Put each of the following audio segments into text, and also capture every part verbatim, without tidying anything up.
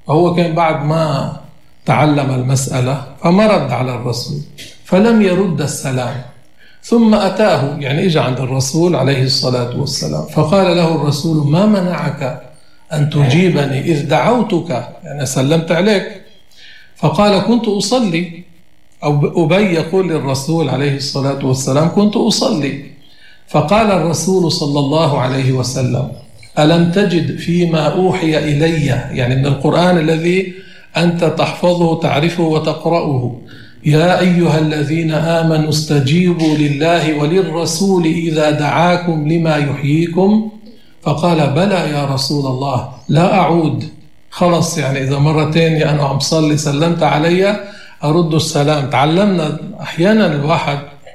فهو كان بعد ما تعلم المسألة فما رد على الرسول، فلم يرد السلام. ثم أتاه، يعني إجا عند الرسول عليه الصلاة والسلام، فقال له الرسول: ما منعك أن تجيبني إذ دعوتك؟ يعني سلمت عليك. فقال: كنت أصلي. أو أبي يقول للرسول عليه الصلاة والسلام: كنت أصلي. فقال الرسول صلى الله عليه وسلم: ألم تجد فيما أوحي إلي، يعني من القرآن الذي أنت تحفظه تعرفه وتقرأه، يا أيها الذين آمنوا استجيبوا لله وللرسول إذا دعاكم لما يحييكم؟ فقال: بلى يا رسول الله، لا أعود. خلص، يعني إذا مرة تانية أنا عم صلي سلمت علي أرد السلام. تعلمنا أحيانا الواحد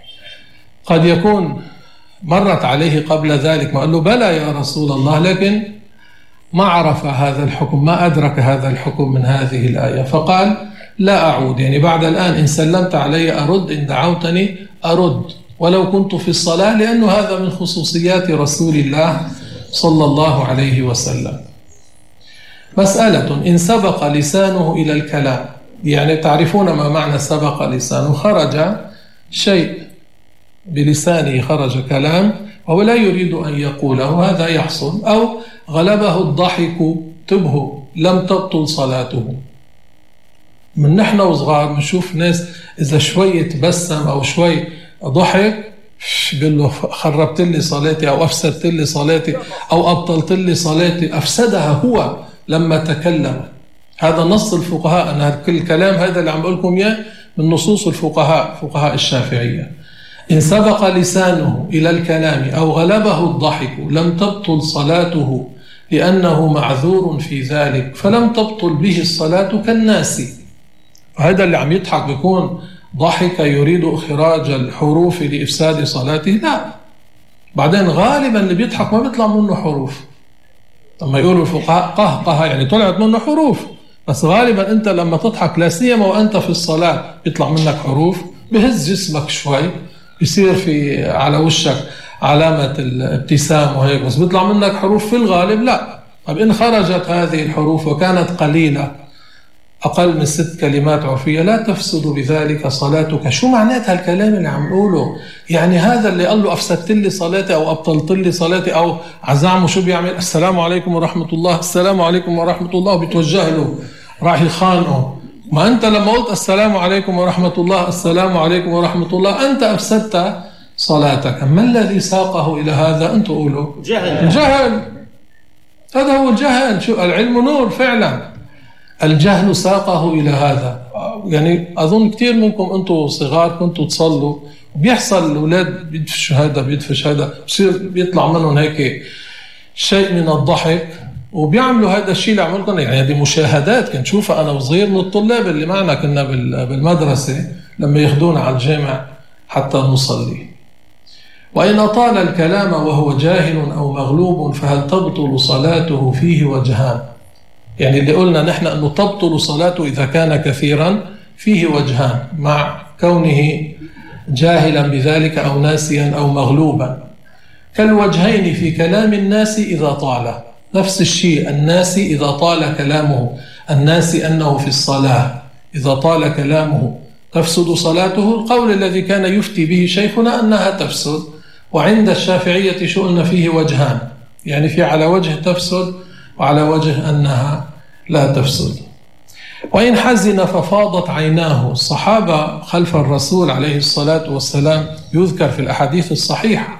قد يكون مرت عليه قبل ذلك ما قال له بلى يا رسول الله، لكن ما عرف هذا الحكم، ما أدرك هذا الحكم من هذه الآية، فقال: لا أعود، يعني بعد الآن إن سلمت علي أرد، إن دعوتني أرد ولو كنت في الصلاة، لأنه هذا من خصوصيات رسول الله صلى الله عليه وسلم. مسألة: إن سبق لسانه إلى الكلام، يعني تعرفون ما معنى سبق لسانه؟ خرج شيء بلسانه، خرج كلام وهو لا يريد أن يقوله، هذا يحصل. أو غلبه الضحك تبه، لم تبطل صلاته. من نحن وصغار نشوف ناس إذا شوي تبسم أو شوي ضحك بيقول له خربت لي صلاتي، أو أفسدت لي صلاتي، أو أبطلت لي صلاتي. أفسدها هو لما تكلم. هذا نص الفقهاء، أنا كل الكلام هذا اللي عم أقول لكم إياه من نصوص الفقهاء، فقهاء الشافعية. إن سبق لسانه إلى الكلام أو غلبه الضحك لم تبطل صلاته لأنه معذور في ذلك، فلم تبطل به الصلاة كالناس. هذا اللي عم يضحك بيكون ضحك يريد إخراج الحروف لإفساد صلاته؟ لا. بعدين غالبا اللي بيضحك ما بيطلع منه حروف. لما يقولوا الفقهاء قهقه يعني طلعت منه حروف، بس غالبا أنت لما تضحك لا سيما وأنت في الصلاة بيطلع منك حروف، بهز جسمك شوي، بيصير في على وشك علامة الابتسام وهيك، بس بيطلع منك حروف في الغالب لا. طب إن خرجت هذه الحروف وكانت قليلة أقل من ست كلمات عرفية لا تفسد بذلك صلاتك. شو معنات هالكلام اللي عم نقوله؟ يعني هذا اللي قال له أفسدت لي صلاتي أو أبطلت لي صلاتي أو عزعمه شو بيعمل؟ السلام عليكم ورحمة الله، السلام عليكم ورحمة الله، وبيتوجه له راح يخانقه. ما أنت لما قلت السلام عليكم ورحمة الله، السلام عليكم ورحمة الله، أنت أفسدت صلاتك. ما الذي ساقه إلى هذا؟ أنت قولوا جهل. جهل، هذا هو الجهل. شو العلم نور فعلا، الجهل ساقه إلى هذا. يعني أظن كتير منكم أنتوا صغار كنتوا تصلوا، بيحصل الأولاد بيدفشوا هذا بيدفش هذا، بصير بيطلع منهم هيك شيء من الضحك وبيعملوا هذا الشيء اللي عملكم. يعني هذه مشاهدات كنت شوفها أنا وصغير من الطلاب اللي معنا كنا بالمدرسة لما ياخدونا على الجامع حتى نصلي. وإن أطال الكلام وهو جاهل أو مغلوب فهل تبطل صلاته؟ فيه وجهان. يعني اللي قلنا نحن أنه تبطل صلاته إذا كان كثيرا فيه وجهان، مع كونه جاهلا بذلك أو ناسيا أو مغلوبا. كالوجهين في كلام الناس إذا طال، نفس الشيء الناس إذا طال كلامه، الناس أنه في الصلاة إذا طال كلامه تفسد صلاته. القول الذي كان يفتي به شيخنا أنها تفسد، وعند الشافعية شو قلنا؟ فيه وجهان، يعني في على وجه تفسد وعلى وجه أنها لا تفسد. وإن حزن ففاضت عيناه. الصحابة خلف الرسول عليه الصلاة والسلام يذكر في الأحاديث الصحيحة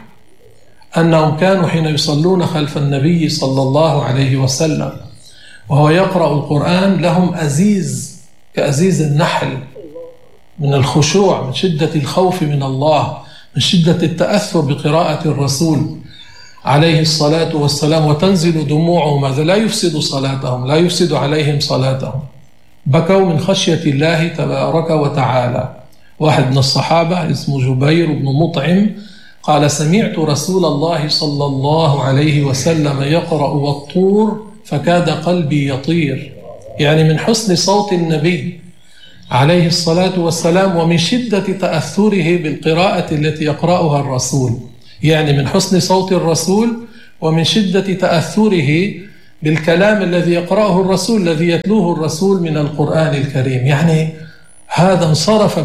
أنهم كانوا حين يصلون خلف النبي صلى الله عليه وسلم وهو يقرأ القرآن لهم أزيز كأزيز النحل من الخشوع، من شدة الخوف من الله، من شدة التأثر بقراءة الرسول عليه الصلاة والسلام، وتنزل دموعهم. هذا لا يفسد صلاتهم، لا يفسد عليهم صلاتهم. بكوا من خشية الله تبارك وتعالى. واحد من الصحابة اسمه جبير بن مطعم قال: سمعت رسول الله صلى الله عليه وسلم يقرأ والطور فكاد قلبي يطير. يعني من حسن صوت النبي عليه الصلاة والسلام ومن شدة تأثره بالقراءة التي يقرأها الرسول، يعني من حسن صوت الرسول ومن شدة تأثره بالكلام الذي يقرأه الرسول الذي يتلوه الرسول من القرآن الكريم. يعني هذا انصرف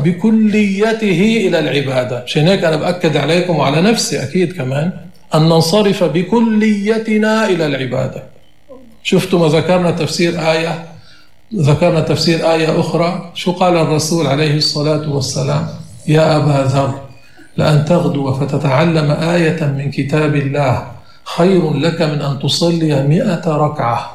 بكليته إلى العبادة. عشان هيك أنا بأكد عليكم وعلى نفسي أكيد كمان أن ننصرف بكليتنا إلى العبادة. شفتوا ما ذكرنا تفسير آية، ذكرنا تفسير آية أخرى، شو قال الرسول عليه الصلاة والسلام؟ يا أبا ذر لأن تغدو فتتعلم آية من كتاب الله خير لك من أن تصلي مئة ركعة.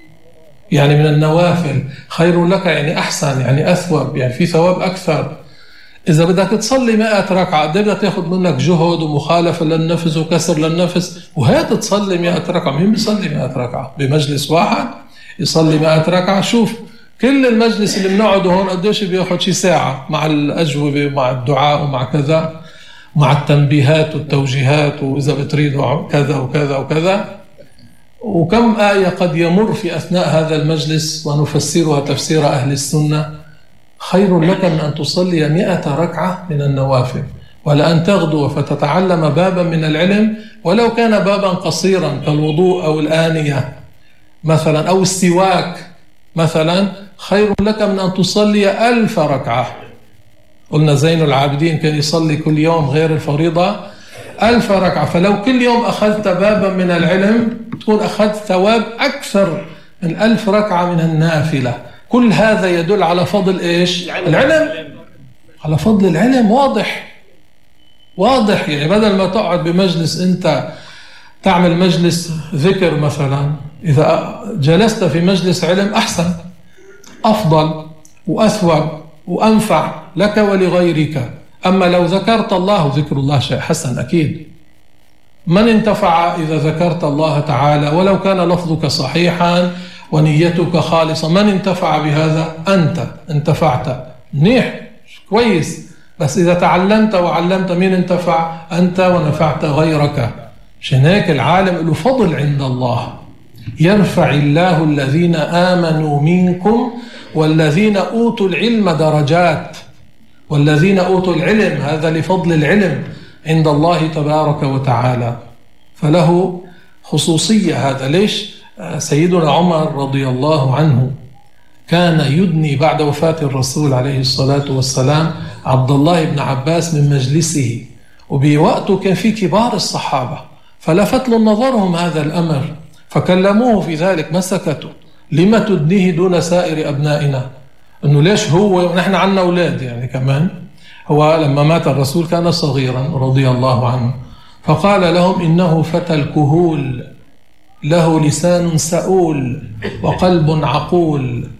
يعني من النوافل خير لك، يعني أحسن، يعني أثوب، يعني في ثواب أكثر. إذا بدك تصلي مئة ركعة قد بدها تاخذ منك جهد ومخالفة للنفس وكسر للنفس، وهات تصلي مئة ركعة. مين بيصلي مئة ركعة بمجلس واحد؟ يصلي مئة ركعة. شوف كل المجلس اللي بنقعده هون قديش بياخذ؟ شي ساعة مع الأجوبة ومع الدعاء ومع كذا، مع التنبيهات والتوجيهات، وإذا بتريدوا كذا وكذا وكذا. وكم آية قد يمر في أثناء هذا المجلس ونفسرها تفسير أهل السنة. خير لك من أن تصلي مئة ركعة من النوافل، ولأن تغدو فتتعلم بابا من العلم ولو كان بابا قصيرا كالوضوء أو الآنية مثلا أو السواك مثلا، خير لك من أن تصلي ألف ركعة. قلنا زين العابدين كان يصلي كل يوم غير الفريضة ألف ركعة، فلو كل يوم أخذت بابا من العلم تكون أخذت ثواب أكثر من ألف ركعة من النافلة. كل هذا يدل على فضل إيش؟ العلم. على فضل العلم واضح واضح. يعني بدل ما تقعد بمجلس أنت تعمل مجلس ذكر مثلا، إذا جلست في مجلس علم أحسن، أفضل وأثوب وأنفع لك ولغيرك. أما لو ذكرت الله، ذكر الله شيء حسن أكيد. من انتفع إذا ذكرت الله تعالى ولو كان لفظك صحيحا ونيتك خالصة؟ من انتفع بهذا؟ أنت انتفعت، منيح كويس. بس إذا تعلمت وعلمت، مين انتفع؟ أنت ونفعت غيرك. عشان هيك العالم له فضل عند الله. يرفع الله الذين آمنوا منكم والذين أوتوا العلم درجات. والذين أوتوا العلم، هذا لفضل العلم عند الله تبارك وتعالى، فله خصوصية. هذا ليش سيدنا عمر رضي الله عنه كان يدني بعد وفاة الرسول عليه الصلاة والسلام عبد الله بن عباس من مجلسه، وبوقته كان في كبار الصحابة، فلفت له نظرهم هذا الأمر فكلموه في ذلك، ما سكتوا. لما تدنيه دون سائر أبنائنا؟ أنه ليش هو ونحن عنا أولاد يعني كمان. هو لما مات الرسول كان صغيرا رضي الله عنه، فقال لهم إنه فتى الكهول له لسان سؤول وقلب عقول.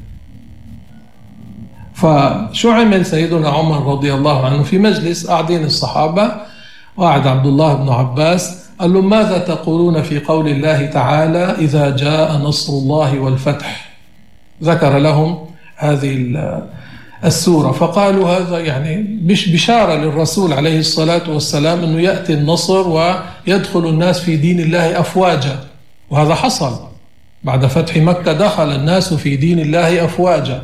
فشو عمل سيدنا عمر رضي الله عنه؟ في مجلس قاعدين الصحابة وقعد عبد الله بن عباس، قال له ماذا تقولون في قول الله تعالى إذا جاء نصر الله والفتح؟ ذكر لهم هذه السورة، فقالوا هذا يعني مش بشارة للرسول عليه الصلاة والسلام أنه يأتي النصر ويدخل الناس في دين الله أفواجا. وهذا حصل بعد فتح مكة، دخل الناس في دين الله أفواجا.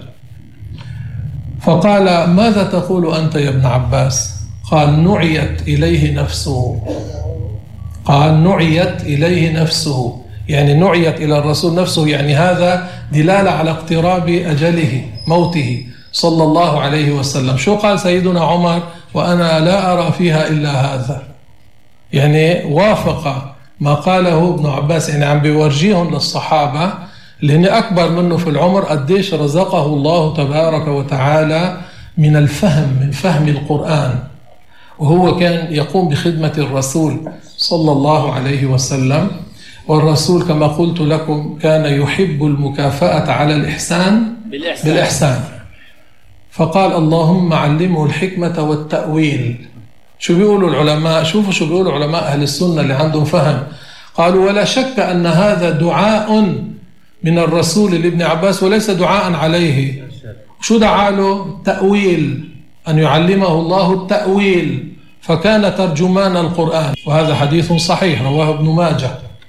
فقال ماذا تقول أنت يا ابن عباس؟ قال نعيت إليه نفسه. قال نعيت إليه نفسه، يعني نعيت إلى الرسول نفسه، يعني هذا دلالة على اقتراب أجله موته صلى الله عليه وسلم. شو قال سيدنا عمر؟ وأنا لا أرى فيها إلا هذا. يعني وافق ما قاله ابن عباس، يعني عم بيورجيهم للصحابة لأن أكبر منه في العمر قديش رزقه الله تبارك وتعالى من الفهم، من فهم القرآن، وهو كان يقوم بخدمة الرسول صلى الله عليه وسلم. والرسول كما قلت لكم كان يحب المكافأة على الإحسان بالإحسان, بالإحسان. فقال اللهم علمه الحكمة والتأويل. شو بيقولوا العلماء؟ شوفوا شو بيقولوا علماء أهل السنة اللي عندهم فهم. قالوا ولا شك أن هذا دعاء من الرسول لابن عباس وليس دعاء عليه. شو دعا له؟ تأويل، أن يعلمه الله التأويل، فكان ترجمان القرآن. وهذا حديث صحيح رواه ابن ماجه.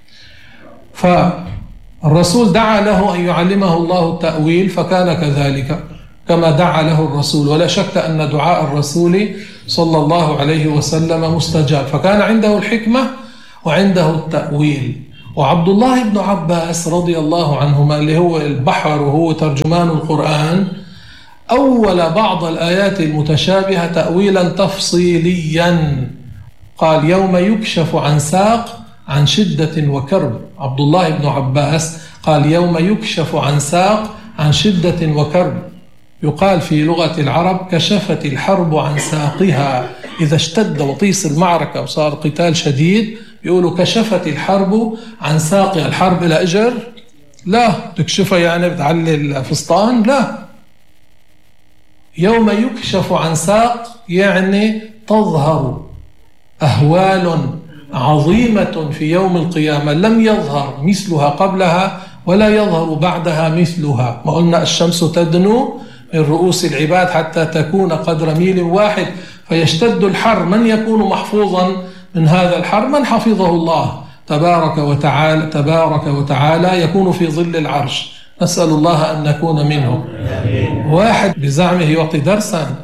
فالرسول دعا له أن يعلمه الله التأويل فكان كذلك كما دعا له الرسول. ولا شك أن دعاء الرسول صلى الله عليه وسلم مستجاب، فكان عنده الحكمة وعنده التأويل. وعبد الله بن عباس رضي الله عنهما اللي هو البحر وهو ترجمان القرآن أول بعض الآيات المتشابهة تأويلا تفصيليا، قال يوم يكشف عن ساق عن شدة وكرب. عبد الله بن عباس قال يوم يكشف عن ساق عن شدة وكرب. يقال في لغة العرب كشفت الحرب عن ساقها، إذا اشتد وطيس المعركة وصار قتال شديد يقولوا كشفت الحرب عن ساقها. الحرب إلى أجر؟ لا. تكشفها يعني بتعلي الفسطان؟ لا. يوم يكشف عن ساق يعني تظهر أهوال عظيمة في يوم القيامة لم يظهر مثلها قبلها ولا يظهر بعدها مثلها. ما قلنا الشمس تدنو من رؤوس العباد حتى تكون قدر ميل واحد فيشتد الحر. من يكون محفوظا من هذا الحر؟ من حفظه الله تبارك وتعالى تبارك وتعالى يكون في ظل العرش. نسأل الله أن نكون منهم. واحد بزعمه يعطي درسا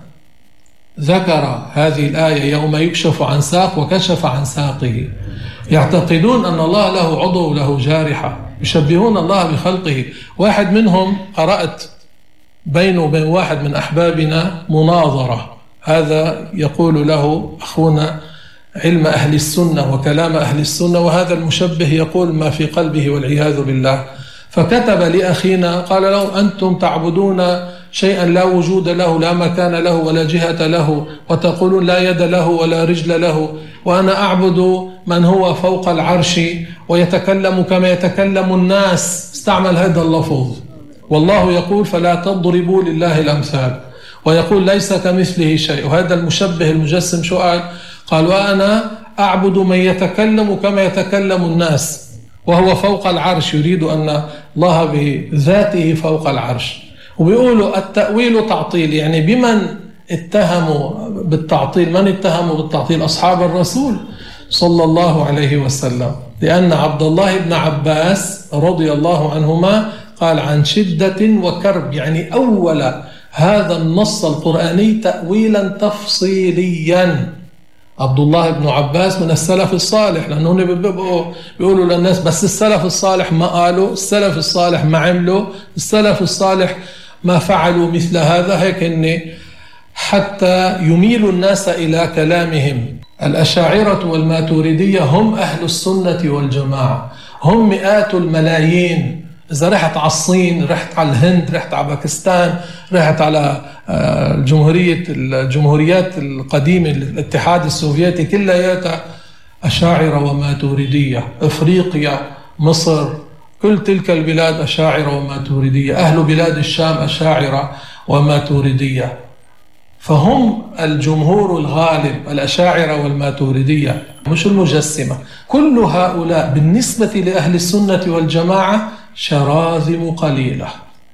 ذكر هذه الآية يوم يكشف عن ساق وكشف عن ساقه، يعتقدون أن الله له عضو وله جارحة، يشبهون الله بخلقه. واحد منهم قرأت بينه وبين واحد من أحبابنا مناظرة، هذا يقول له أخونا علم أهل السنة وكلام أهل السنة، وهذا المشبه يقول ما في قلبه والعياذ بالله. فكتب لأخينا قال له أنتم تعبدون شيئا لا وجود له، لا مكان له ولا جهة له، وتقولون لا يد له ولا رجل له، وأنا أعبد من هو فوق العرش ويتكلم كما يتكلم الناس. استعمل هذا اللفظ، والله يقول فلا تضربوا لله الأمثال، ويقول ليس كمثله شيء. وهذا المشبه المجسم شو قال؟ قال وأنا أعبد من يتكلم كما يتكلم الناس وهو فوق العرش، يريد أن الله بذاته فوق العرش. وبيقولوا التأويل تعطيل، يعني بمن اتهموا بالتعطيل؟ من اتهموا بالتعطيل؟ أصحاب الرسول صلى الله عليه وسلم، لأن عبد الله بن عباس رضي الله عنهما قال عن شدة وكرب، يعني أول هذا النص القرآني تأويلا تفصيليا. عبد الله بن عباس من السلف الصالح، لأنهم بيقولوا للناس بس السلف الصالح ما قالوا، السلف الصالح ما عملوا، السلف الصالح ما فعلوا مثل هذا، هيك إن حتى يميلوا الناس إلى كلامهم. الأشاعرة والماتريدية هم أهل السنة والجماعة، هم مئات الملايين. إذا رحت على الصين، رحت على الهند، رحت على باكستان، رحت على الجمهورية الجمهوريات القديمة الاتحاد السوفيتي كلها أشاعرة وماتريدية. أفريقيا، مصر، كل تلك البلاد أشاعرة وماتريدية. أهل بلاد الشام أشاعرة وماتريدية. فهم الجمهور الغالب الأشاعرة والماتريدية، مش المجسمة. كل هؤلاء بالنسبة لأهل السنة والجماعة شراذم قليلة،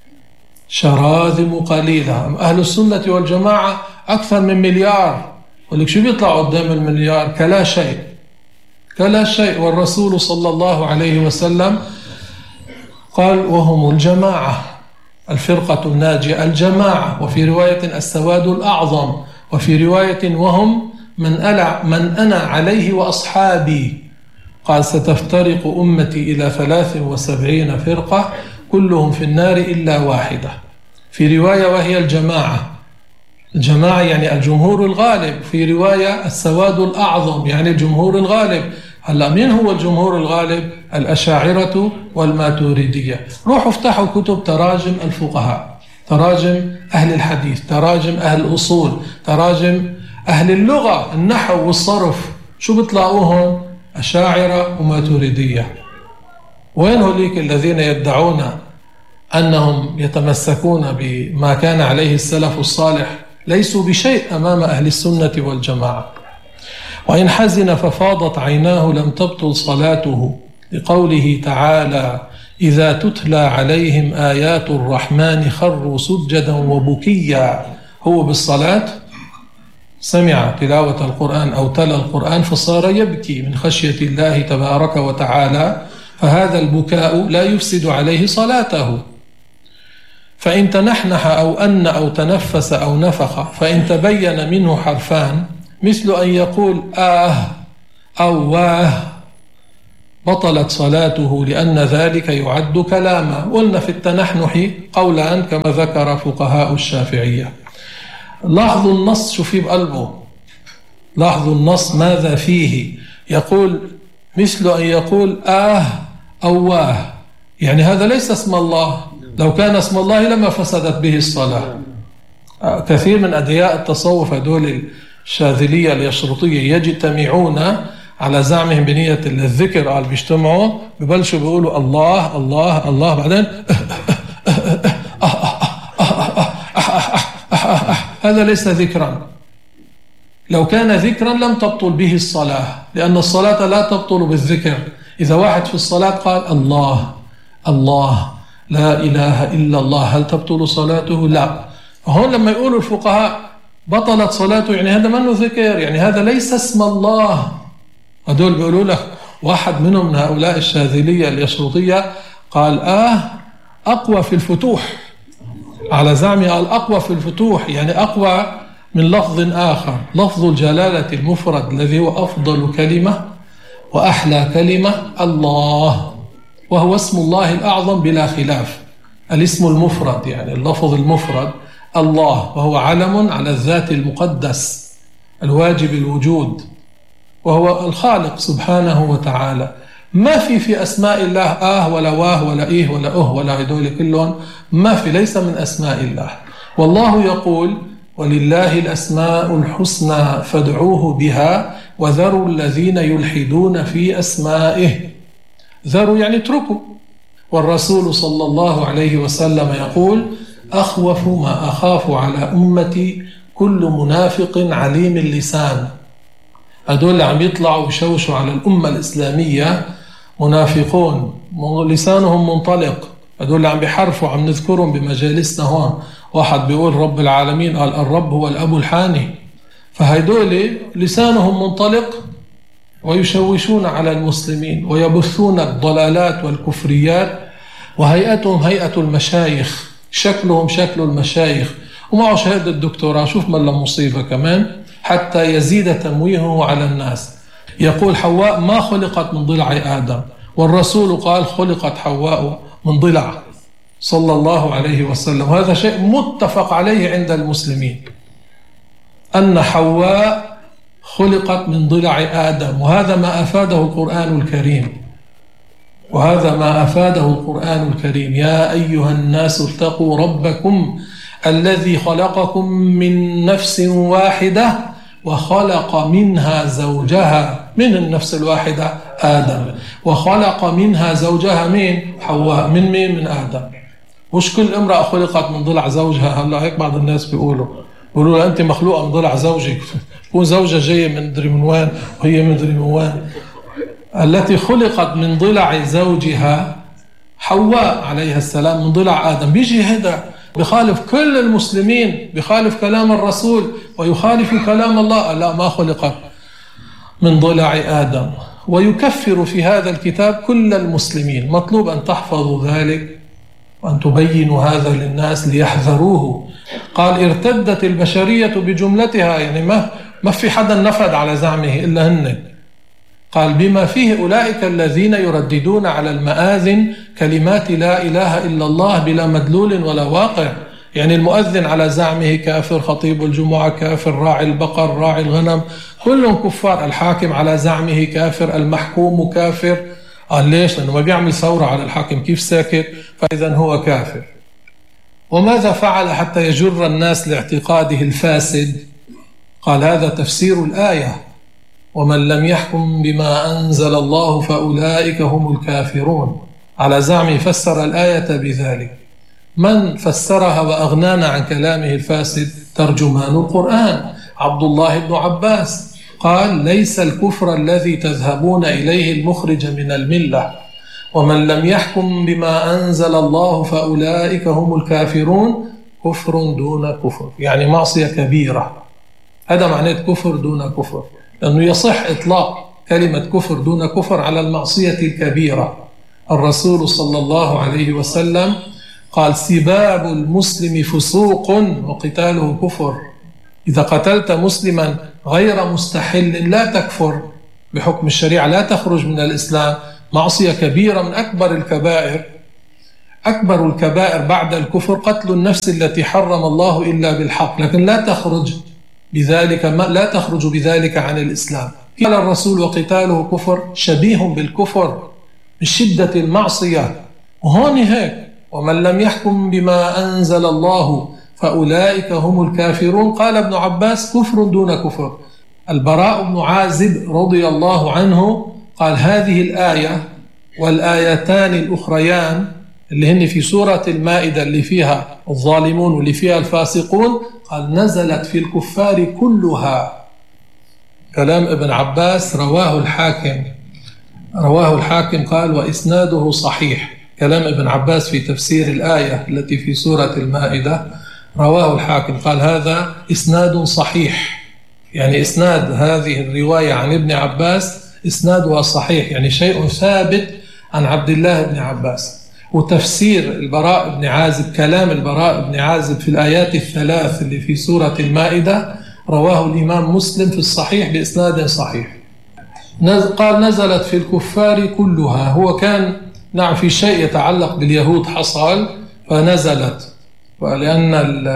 شراذم قليلة. أهل السنة والجماعة أكثر من مليار، ولك شو بيطلع قدام المليار؟ كلا شيء، كلا شيء. والرسول صلى الله عليه وسلم قال وهم الجماعة، الفرقة الناجية الجماعة، وفي رواية السواد الأعظم، وفي رواية وهم من أنا, من أنا عليه وأصحابي. قال ستفترق أمتي إلى ثلاث وسبعين فرقة كلهم في النار إلا واحدة. في رواية وهي الجماعة، الجماعة يعني الجمهور الغالب. في رواية السواد الأعظم يعني الجمهور الغالب. هلا مين هو الجمهور الغالب؟ الأشاعرة والماتريدية. روحوا افتحوا كتب تراجم الفقهاء، تراجم أهل الحديث، تراجم أهل الأصول، تراجم أهل اللغة النحو والصرف، شو بتلاقوهم؟ أشاعرة وماتريدية. وين هوليك الذين يدعون أنهم يتمسكون بما كان عليه السلف الصالح؟ ليسوا بشيء أمام أهل السنة والجماعة. وإن حزن ففاضت عيناه لم تبطل صلاته، لقوله تعالى إذا تتلى عليهم آيات الرحمن خروا سجدا وبكيا. هو بالصلاة سمع تلاوة القرآن أو تلا القرآن فصار يبكي من خشية الله تبارك وتعالى، فهذا البكاء لا يفسد عليه صلاته. فإن تنحنح أو أن أو تنفس أو نفخ فإن تبين منه حرفان مثل أن يقول آه أو واه، بطلت صلاته لأن ذلك يعد كلاما. قلنا في التنحنح قولان كما ذكر فقهاء الشافعية. لاحظوا النص، شو في بقلبه، لاحظوا النص ماذا فيه. يقول مثل أن يقول آه أو واه، يعني هذا ليس اسم الله، لو كان اسم الله لما فسدت به الصلاة. كثير من أدعياء التصوف هدول الشاذلية اليشرطية يجتمعون على زعمهم بنية الذكر، قال بيجتمعوا ببلشوا بيقولوا الله الله الله، بعدين هذا ليس ذكرا. لو كان ذكرا لم تبطل به الصلاة، لأن الصلاة لا تبطل بالذكر. إذا واحد في الصلاة قال الله الله لا إله إلا الله، هل تبطل صلاته؟ لا. هون لما يقولوا الفقهاء بطلت صلاته، يعني هذا منه ذكر، يعني هذا ليس اسم الله. هدول بيقولوا لك، واحد منهم من هؤلاء الشاذلية اليشرطية قال آه أقوى في الفتوح، على زعمه قال أقوى في الفتوح، يعني أقوى من لفظ آخر، لفظ الجلالة المفرد الذي هو أفضل كلمة وأحلى كلمة الله، وهو اسم الله الأعظم بلا خلاف. الاسم المفرد يعني اللفظ المفرد الله، وهو علم على الذات المقدس الواجب الوجود، وهو الخالق سبحانه وتعالى. ما في في أسماء الله آه ولا واه ولا إيه ولا أه ولا هدول كلهم، ما في، ليس من أسماء الله. والله يقول ولله الأسماء الحسنى فادعوه بها وذروا الذين يلحدون في أسمائه. ذروا يعني اتركوا. والرسول صلى الله عليه وسلم يقول أخوف ما أخاف على أمتي كل منافق عليم اللسان. هدول اللي عم يطلعوا ويشوشوا على الأمة الإسلامية منافقون لسانهم منطلق، هدول اللي عم بيحرفوا، عم نذكرهم بمجالسنا هون. واحد بيقول رب العالمين، قال الرب هو الأب الحاني. فهدول لسانهم منطلق ويشوشون على المسلمين ويبثون الضلالات والكفريات، وهيئتهم هيئة المشايخ، شكلهم شكل المشايخ، ومعه شهادة الدكتوراه. شوف ما مصيبة كمان، حتى يزيد تمويهه على الناس. يقول حواء ما خلقت من ضلع آدم، والرسول قال خلقت حواء من ضلع صلى الله عليه وسلم. هذا شيء متفق عليه عند المسلمين، أن حواء خلقت من ضلع آدم، وهذا ما أفاده القرآن الكريم، وهذا ما أفاده القرآن الكريم. يا أيها الناس اتقوا ربكم الذي خلقكم من نفس واحدة وخلق منها زوجها، من النفس الواحدة آدم، وخلق منها زوجها مين؟ حواء. من مين؟ من آدم. مش كل امرأة خلقت من ضلع زوجها. هلا هيك بعض الناس بيقولوا بيقولوا أنت مخلوقة من ضلع زوجك، تكون زوجة جاية من مدري من وين وهي من مدري من وين. التي خلقت من ضلع زوجها حواء عليها السلام من ضلع آدم. بيجي هذا بخالف كل المسلمين، بخالف كلام الرسول ويخالف كلام الله. لا، ما خلقت من ضلع آدم، ويكفر في هذا الكتاب كل المسلمين. مطلوب أن تحفظوا ذلك وأن تبينوا هذا للناس ليحذروه. قال ارتدت البشرية بجملتها، يعني ما ما في حدا نفذ على زعمه إلا هن. قال بما فيه أولئك الذين يرددون على المآذن كلمات لا إله إلا الله بلا مدلول ولا واقع. يعني المؤذن على زعمه كافر، خطيب الجمعة كافر، راعي البقر، راعي الغنم، كلهم كفار. الحاكم على زعمه كافر، المحكوم كافر. قال ليش؟ لأنه ما بيعمل ثورة على الحاكم، كيف ساكت؟ فإذا هو كافر. وماذا فعل حتى يجر الناس لاعتقاده الفاسد؟ قال هذا تفسير الآية ومن لم يحكم بما أنزل الله فأولئك هم الكافرون. على زعمه فسر الآية بذلك. من فسرها وأغنانا عن كلامه الفاسد؟ ترجمان القرآن عبد الله بن عباس. قال ليس الكفر الذي تذهبون إليه المخرج من الملة، ومن لم يحكم بما أنزل الله فأولئك هم الكافرون كفر دون كفر، يعني معصية كبيرة. هذا معناه كفر دون كفر، لأنه يصح إطلاق كلمة كفر دون كفر على المعصية الكبيرة. الرسول صلى الله عليه وسلم قال سباب المسلم فسوق وقتاله كفر. إذا قتلت مسلما غير مستحل لا تكفر بحكم الشريعة، لا تخرج من الإسلام، معصية كبيرة من أكبر الكبائر. أكبر الكبائر بعد الكفر قتل النفس التي حرم الله إلا بالحق، لكن لا تخرج بذلك لا تخرج بذلك عن الإسلام. قال الرسول وقتاله كفر شبيه بالكفر من شدة المعصية. وهون هيك ومن لم يحكم بما أنزل الله فأولئك هم الكافرون. قال ابن عباس كفر دون كفر. البراء بن عازب رضي الله عنه قال هذه الآية والآيتان الأخريان اللي هن في سورة المائدة اللي فيها الظالمون واللي فيها الفاسقون قال نزلت في الكفار كلها. كلام ابن عباس رواه الحاكم رواه الحاكم قال وإسناده صحيح. كلام ابن عباس في تفسير الآية التي في سورة المائدة رواه الحاكم قال هذا إسناد صحيح، يعني إسناد هذه الرواية عن ابن عباس إسنادها صحيح، يعني شيء ثابت عن عبد الله بن عباس. وتفسير البراء بن عازب كلام البراء بن عازب في الآيات الثلاث اللي في سورة المائدة رواه الإمام مسلم في الصحيح بإسناد صحيح. قال نزلت في الكفار كلها. هو كان نعم في شيء يتعلق باليهود حصل فنزلت، ولأن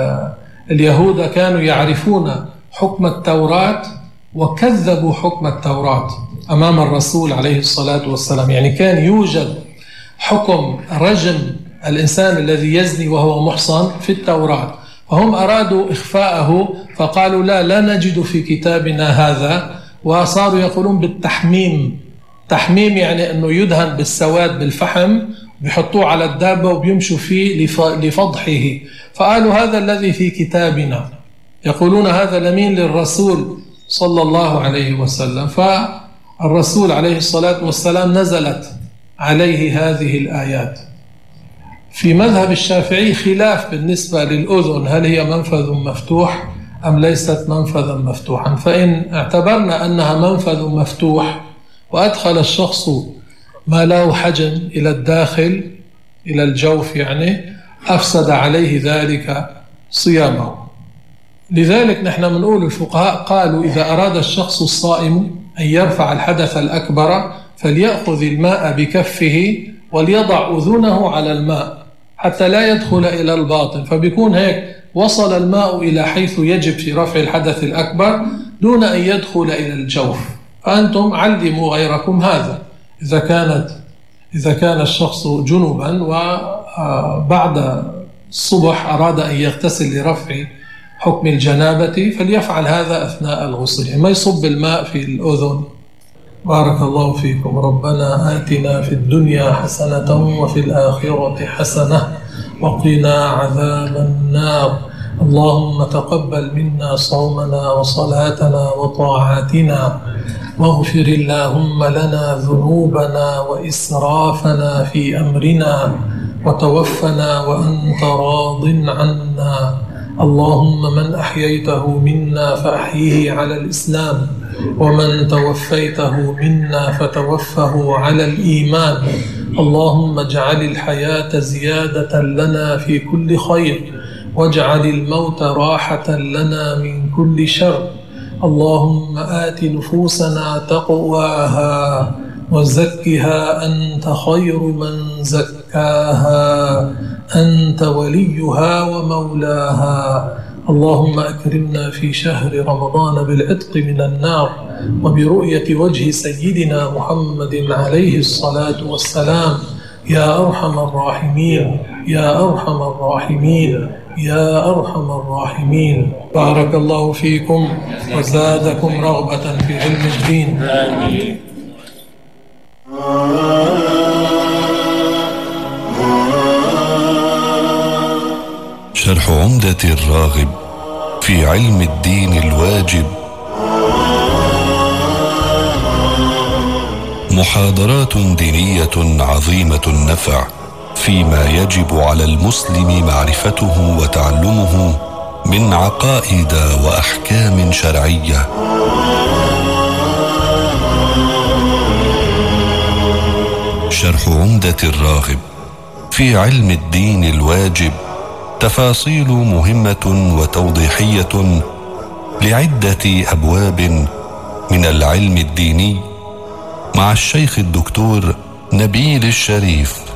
اليهود كانوا يعرفون حكم التوراة وكذبوا حكم التوراة أمام الرسول عليه الصلاة والسلام. يعني كان يوجد حكم رجم الإنسان الذي يزني وهو محصن في التوراة، فهم أرادوا إخفاءه فقالوا لا لا نجد في كتابنا هذا، وصاروا يقولون بالتحميم. تحميم يعني أنه يدهن بالسواد بالفحم بيحطوه على الدابة وبيمشوا فيه لفضحه، فقالوا هذا الذي في كتابنا. يقولون هذا لمين؟ للرسول صلى الله عليه وسلم. فالرسول عليه الصلاة والسلام نزلت عليه هذه الآيات. في مذهب الشافعي خلاف بالنسبة للأذن، هل هي منفذ مفتوح أم ليست منفذا مفتوحا؟ فإن اعتبرنا أنها منفذ مفتوح وأدخل الشخص ما له حجم إلى الداخل إلى الجوف يعني أفسد عليه ذلك صيامه. لذلك نحن بنقول الفقهاء قالوا إذا أراد الشخص الصائم أن يرفع الحدث الأكبر فليأخذ الماء بكفه وليضع أذنه على الماء حتى لا يدخل إلى الباطن، فبيكون هيك وصل الماء إلى حيث يجب في رفع الحدث الأكبر دون أن يدخل إلى الجوف. فأنتم علموا غيركم هذا. إذا كانت إذا كان الشخص جنبا وبعد الصبح أراد أن يغتسل لرفع حكم الجنابة فليفعل هذا أثناء الغسل، يعني ما يصب الماء في الأذن. بارك الله فيكم. ربنا آتنا في الدنيا حسنة وفي الآخرة حسنة وقنا عذاب النار. اللهم تقبل منا صومنا وصلاتنا وطاعاتنا، واغفر اللهم لنا ذنوبنا وإسرافنا في أمرنا، وتوفنا وأنت راض عنا. اللهم من أحييته منا فأحيه على الإسلام، ومن توفيته منا فتوفه على الإيمان. اللهم اجعل الحياة زيادة لنا في كل خير، واجعل الموت راحة لنا من كل شر. اللهم آت نفوسنا تقواها وزكها أنت خير من زكاها، أنت وليها ومولاها. اللهم أكرمنا في شهر رمضان بالعتق من النار وبرؤية وجه سيدنا محمد عليه الصلاة والسلام، يا أرحم الراحمين يا أرحم الراحمين يا أرحم الراحمين. بارك الله فيكم وزادكم رغبة في علم الدين. آمين. شرح عمدة الراغب في علم الدين الواجب. محاضرات دينية عظيمة النفع فيما يجب على المسلم معرفته وتعلمه من عقائد وأحكام شرعية. شرح عمدة الراغب في علم الدين الواجب، تفاصيل مهمة وتوضيحية لعدة أبواب من العلم الديني، مع الشيخ الدكتور نبيل الشريف.